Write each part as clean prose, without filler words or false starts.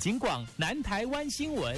警广南台湾新闻。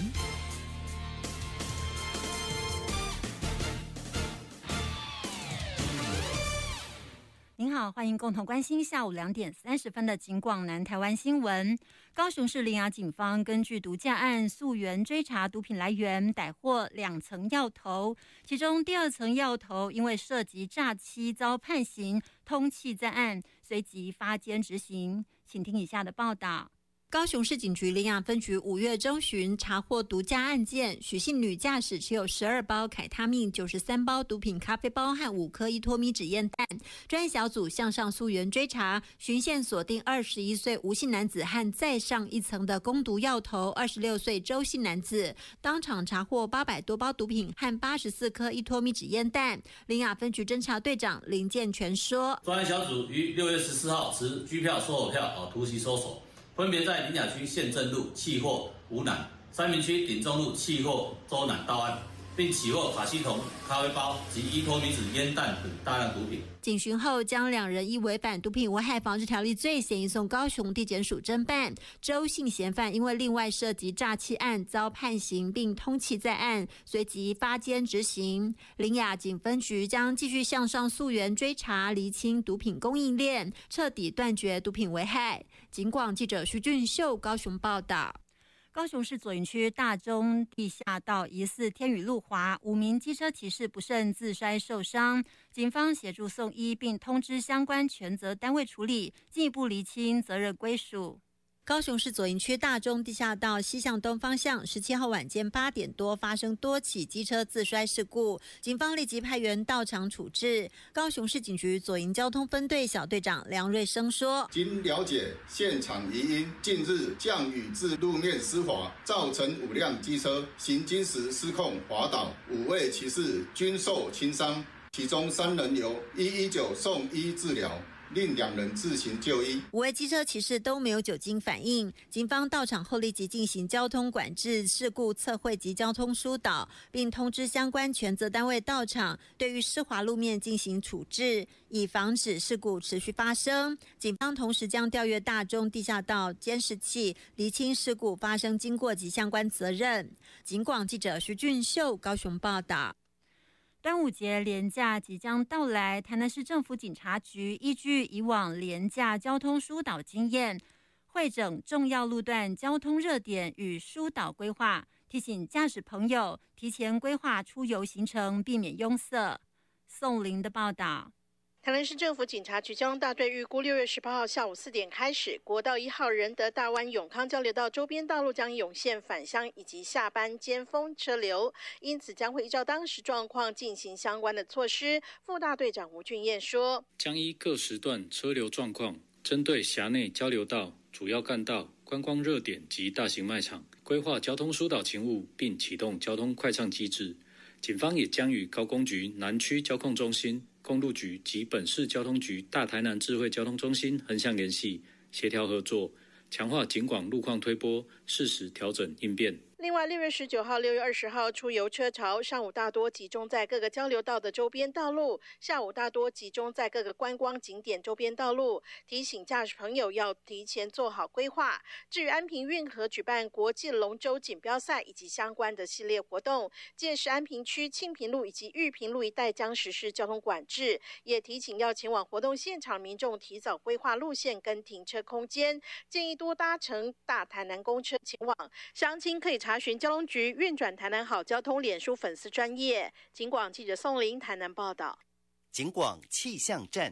您好，欢迎共同关心下午2点30分的警广南台湾新闻。高雄市苓雅警方根据毒驾案溯源追查毒品来源，逮获2层药头，其中第2层药头因为涉及诈欺遭判刑，通缉在案，随即发监执行。请听以下的报道。高雄市警局苓雅分局5月中旬查获毒驾案件，许姓女驾驶持有12包凯他命、93包毒品咖啡包和5颗依托米脂验弹。专案小组向上溯源追查，循线锁定21岁吴姓男子和再上一层的攻毒药头26岁周姓男子，当场查获800多包毒品和84颗依托米脂验弹。苓雅分局侦查队长林建全说， 专案小组于6月14号持居票、收火票突袭搜索，分别在苓雅区县政路弃获吴男、三民区顶中路弃获周男到案，并起获卡西酮咖啡包及依托米脂烟弹等大量毒品。 警询后，将2人依违反毒品危害防治条例罪嫌移送高雄地检署侦办。周姓嫌犯因为另外涉及诈欺案遭判刑并通缉在案，随即发监执行。苓雅警分局将继续向上溯源追查，厘清毒品供应链，彻底断绝毒品危害。警广记者徐俊秀高雄报道。高雄市左营区大中地下道疑似天雨路滑，5名机车骑士不慎自摔受伤，警方协助送医，并通知相关权责单位处理，进一步厘清责任归属。高雄市左营区大中地下道西向东方向17号晚间8点多发生多起机车自摔事故，警方立即派员到场处置。高雄市警局左营交通分队小队长梁瑞生说， 经了解现场疑因，近日降雨致路面湿滑，造成5辆机车行经时失控滑倒，5位骑士均受轻伤，其中3人由119送医治疗，另2人自行就医。 5位机车骑士都没有酒精反应，警方到场后立即进行交通管制、事故测绘及交通疏导，并通知相关权责单位到场，对于湿滑路面进行处置，以防止事故持续发生。警方同时将调阅大中地下道监视器，厘清事故发生经过及相关责任。警广记者徐俊秀高雄报道。端午节连假即将到来，台南市政府警察局依据以往连假交通疏导经验，汇整重要路段交通热点与疏导规划，提醒驾驶朋友提前规划出游行程，避免拥塞。宋玲的报道。 台南市政府警察局交通大队预估6月18号下午4点开始，国道1号仁德大湾永康交流道周边道路将涌现返乡以及下班尖峰车流，因此将会依照当时状况进行相关的措施。副大队长吴俊彦说， 将依各时段车流状况，针对辖内交流道、主要干道、观光热点及大型卖场，规划交通疏导勤务，并启动交通快畅机制。警方也将与高工局南区交控中心、公路局及本市交通局大台南智慧交通中心横向联系，协调合作，强化警广路况推播，适时调整应变。 另外，6月19号、6月20号出游车潮，上午大多集中在各个交流道的周边道路，下午大多集中在各个观光景点周边道路，提醒驾驶朋友要提前做好规划。至于安平运河举办国际龙舟锦标赛以及相关的系列活动，届时安平区清平路以及玉屏路一带将实施交通管制，也提醒要前往活动现场民众提早规划路线跟停车空间，建议多搭乘大台南公车前往。详情可以查询交通局运转台南好交通脸书粉丝专页。警广记者宋玲台南报道。 警广气象站。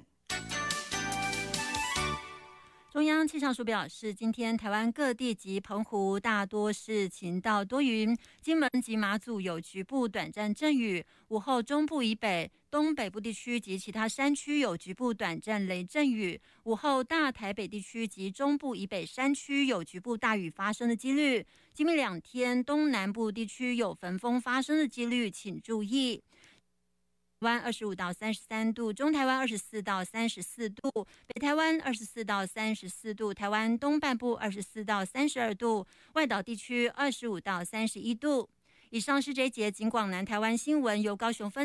中央气象署表示，今天台湾各地及澎湖大多是晴到多云，金门及马祖有局部短暂阵雨，午后中部以北、东北部地区及其他山区有局部短暂雷阵雨，午后大台北地区及中部以北山区有局部大雨发生的几率。今明2天东南部地区有焚风发生的几率，请注意。台湾25到33度，中台湾24到34度，北台湾24到34度，台湾东半部24到32度，外岛地区25到31度。以上是这一节警广南台湾新闻，由高雄分